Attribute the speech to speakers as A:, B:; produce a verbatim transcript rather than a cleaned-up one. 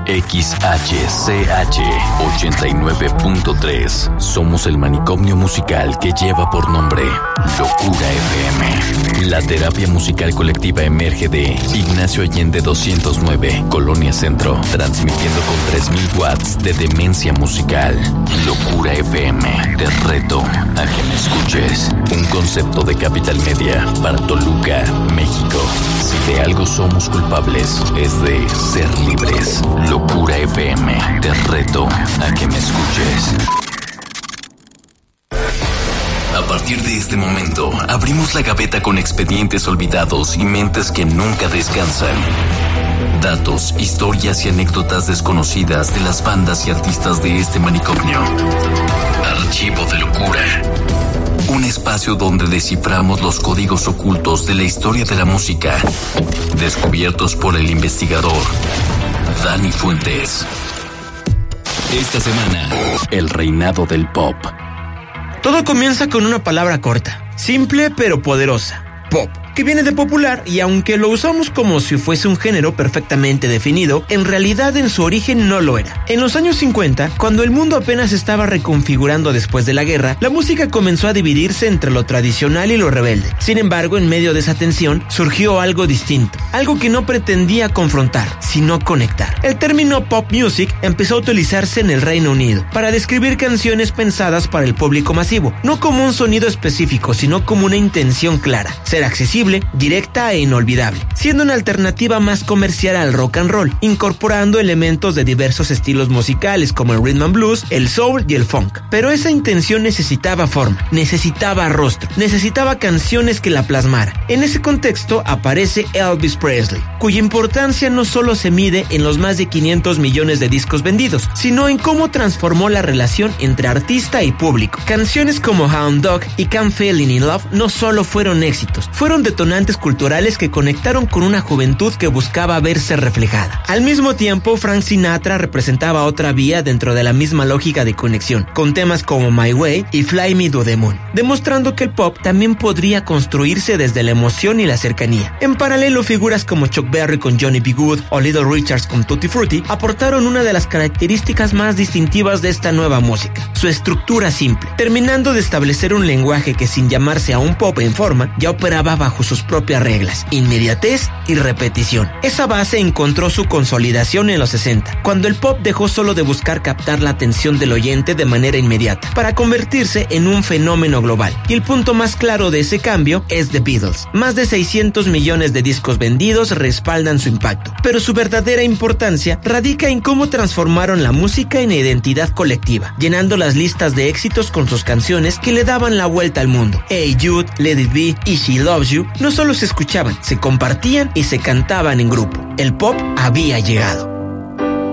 A: X H C H ochenta y nueve punto tres. Somos el manicomio musical que lleva por nombre Locura F M. La terapia musical colectiva emerge de Ignacio Allende doscientos nueve, Colonia Centro, transmitiendo con tres mil watts de demencia musical. Locura F M, te reto a que me escuches. Un concepto de Capital Media para Toluca, México. Si de algo somos culpables, es de ser libres. Locura F M, te reto a que me escuches. A partir de este momento, abrimos la gaveta con expedientes olvidados y mentes que nunca descansan. Datos, historias y anécdotas desconocidas de las bandas y artistas de este manicomio. Archivo de Locura. Un espacio donde desciframos los códigos ocultos de la historia de la música, descubiertos por el investigador Dani Fuentes. Esta semana, el reinado del pop.
B: Todo comienza con una palabra corta, simple pero poderosa: pop, que viene de popular, y aunque lo usamos como si fuese un género perfectamente definido, en realidad en su origen no lo era. En los años cincuenta, cuando el mundo apenas estaba reconfigurando después de la guerra, la música comenzó a dividirse entre lo tradicional y lo rebelde. Sin embargo, en medio de esa tensión, surgió algo distinto, algo que no pretendía confrontar, sino conectar. El término pop music empezó a utilizarse en el Reino Unido para describir canciones pensadas para el público masivo, no como un sonido específico, sino como una intención clara: ser accesible, directa e inolvidable, siendo una alternativa más comercial al rock and roll, incorporando elementos de diversos estilos musicales como el rhythm and blues, el soul y el funk. Pero esa intención necesitaba forma, necesitaba rostro, necesitaba canciones que la plasmaran. En ese contexto aparece Elvis Presley, cuya importancia no solo se mide en los más de quinientos millones de discos vendidos, sino en cómo transformó la relación entre artista y público. Canciones como Hound Dog y Can't Falling in Love no solo fueron éxitos, fueron detonantes culturales que conectaron con una juventud que buscaba verse reflejada. Al mismo tiempo, Frank Sinatra representaba otra vía dentro de la misma lógica de conexión, con temas como My Way y Fly Me to the Moon, demostrando que el pop también podría construirse desde la emoción y la cercanía. En paralelo, figuras como Chuck Berry con Johnny B. Good o Little Richards con Tutti Frutti aportaron una de las características más distintivas de esta nueva música: su estructura simple, terminando de establecer un lenguaje que, sin llamarse aún pop en forma, ya operaba bajo sus propias reglas: inmediatez y repetición. Esa base encontró su consolidación en los sesenta, cuando el pop dejó solo de buscar captar la atención del oyente de manera inmediata, para convertirse en un fenómeno global. Y el punto más claro de ese cambio es The Beatles. Más de seiscientos millones de discos vendidos respaldan su impacto, pero su verdadera importancia radica en cómo transformaron la música en identidad colectiva, llenando las listas de éxitos con sus canciones que le daban la vuelta al mundo. Hey Jude, Let It Be y She Loves You no solo se escuchaban, se compartían y se cantaban en grupo. El pop había llegado.